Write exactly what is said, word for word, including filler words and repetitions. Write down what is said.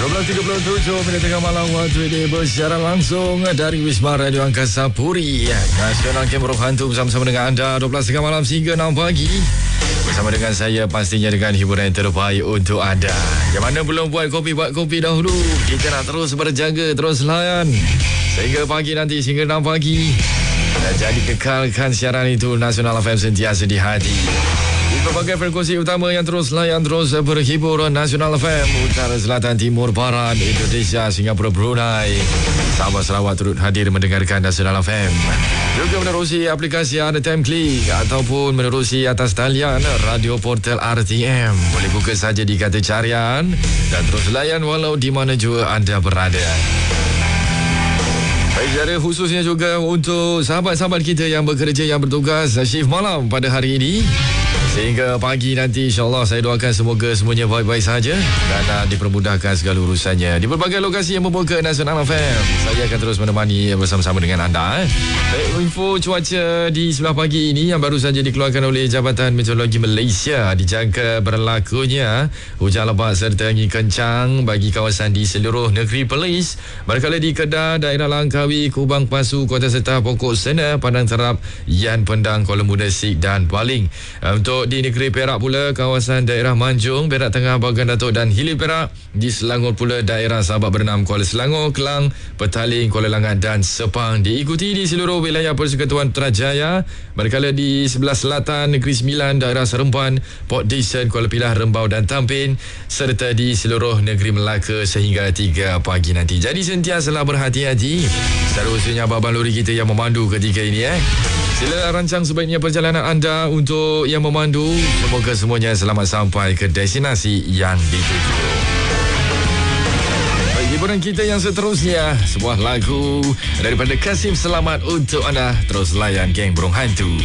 dua belas tiga puluh tujuh minit tengah malam waktu ini bersiaran langsung dari Wisma Radio Angkasa Puri Nasional Kem Roh Hantu bersama-sama dengan anda dua belas tengah malam hingga enam pagi bersama dengan saya, pastinya dengan hiburan yang terbaik untuk anda. Yang mana belum buat kopi, buat kopi dahulu. Kita nak terus berjaga, terus layan sehingga pagi nanti, sehingga enam pagi. Dan jadi kekalkan siaran itu Nasional F M sentiasa di hati. Di berbagai frekuensi utama yang terus layan, terus berhibur. Nasional F M Utara, Selatan, Timur, Barat, Indonesia, Singapura, Brunei, Sabah, Sarawak turut hadir mendengarkan Nasional F M. Juga menerusi aplikasi Ada Time Click ataupun menerusi atas talian Radio Portal R T M. Boleh buka saja di kata carian dan terus layan walau di mana juga anda berada. Baik, secara khususnya juga untuk sahabat-sahabat kita yang bekerja, yang bertugas shift malam pada hari ini sehingga pagi nanti, insyaAllah saya doakan semoga semuanya baik-baik saja dan uh, dipermudahkan segala urusannya di berbagai lokasi yang membuka Nasional F M. Saya akan terus menemani bersama-sama dengan anda. Eh. Baik, info cuaca di sebelah pagi ini yang baru saja dikeluarkan oleh Jabatan Meteorologi Malaysia, dijangka berlakunya hujan lebat serta angin kencang bagi kawasan di seluruh negeri Perlis. Manakala di Kedah, daerah Langkawi, Kubang Pasu, Kota Serta, Pokok Sena, Padang Terap, Yan Pendang, Kuala Muda, Sik dan Baling. Untuk di negeri Perak pula, kawasan daerah Manjung, Perak Tengah, Bagan Datuk dan Hilir Perak. Di Selangor pula, daerah Sabak Bernam, Kuala Selangor, Kelang, Petaling, Kuala Langat dan Sepang. Diikuti di seluruh wilayah Persekutuan Putrajaya. Manakala di sebelah selatan, Negeri Sembilan, daerah Seremban, Port Dickson, Kuala Pilah, Rembau dan Tampin, serta di seluruh negeri Melaka sehingga tiga pagi nanti. Jadi sentiasalah berhati-hati. Seterusnya abang-abang lori kita yang memandu ketika ini eh. Sila rancang sebaiknya perjalanan anda untuk yang memandu. Semoga semuanya selamat sampai ke destinasi yang dituju. Baik, hiburan kita yang seterusnya, sebuah lagu daripada Kasim Selamat untuk anda. Terus layan geng Burung Hantu.